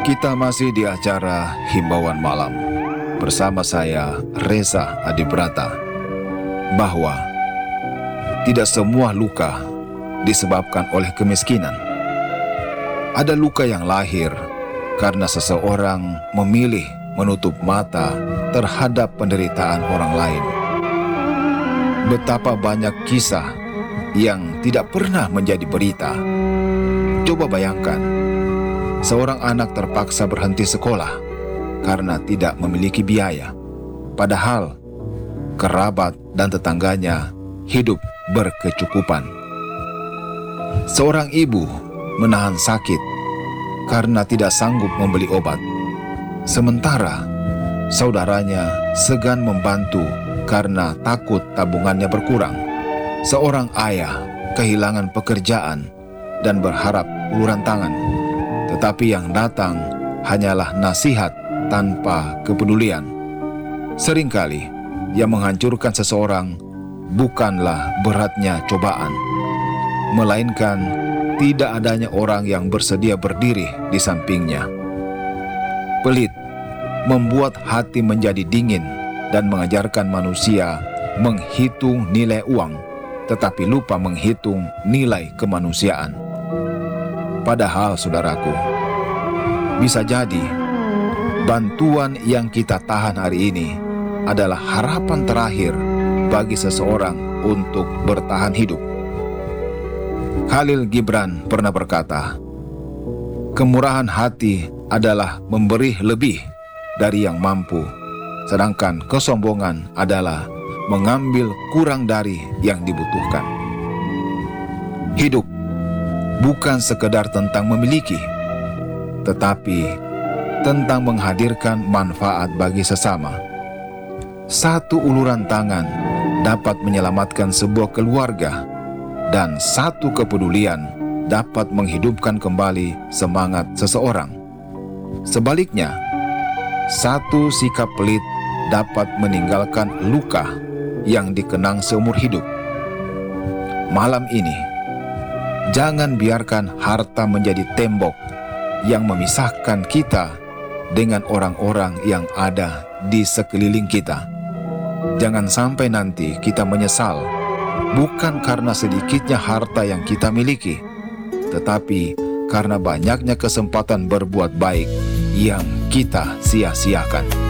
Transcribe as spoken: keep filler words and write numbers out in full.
Kita masih di acara Himbauan Malam bersama saya Reza Adibrata, bahwa tidak semua luka disebabkan oleh kemiskinan. Ada luka yang lahir karena seseorang memilih menutup mata terhadap penderitaan orang lain. Betapa banyak kisah yang tidak pernah menjadi berita. Coba bayangkan, seorang anak terpaksa berhenti sekolah karena tidak memiliki biaya, padahal kerabat dan tetangganya hidup berkecukupan. Seorang ibu menahan sakit karena tidak sanggup membeli obat, sementara saudaranya segan membantu karena takut tabungannya berkurang. Seorang ayah kehilangan pekerjaan dan berharap uluran tangan, tetapi yang datang hanyalah nasihat tanpa kepedulian. Seringkali yang menghancurkan seseorang bukanlah beratnya cobaan, melainkan tidak adanya orang yang bersedia berdiri di sampingnya. Pelit membuat hati menjadi dingin dan mengajarkan manusia menghitung nilai uang, tetapi lupa menghitung nilai kemanusiaan. Padahal, saudaraku, bisa jadi bantuan yang kita tahan hari ini adalah harapan terakhir bagi seseorang untuk bertahan hidup. Khalil Gibran pernah berkata, "Kemurahan hati adalah memberi lebih dari yang mampu, sedangkan kesombongan adalah mengambil kurang dari yang dibutuhkan." Hidup bukan sekedar tentang memiliki, tetapi tentang menghadirkan manfaat bagi sesama. Satu uluran tangan dapat menyelamatkan sebuah keluarga, dan satu kepedulian dapat menghidupkan kembali semangat seseorang. Sebaliknya, satu sikap pelit dapat meninggalkan luka yang dikenang seumur hidup. Malam ini, jangan biarkan harta menjadi tembok yang memisahkan kita dengan orang-orang yang ada di sekeliling kita. Jangan sampai nanti kita menyesal, bukan karena sedikitnya harta yang kita miliki, tetapi karena banyaknya kesempatan berbuat baik yang kita sia-siakan.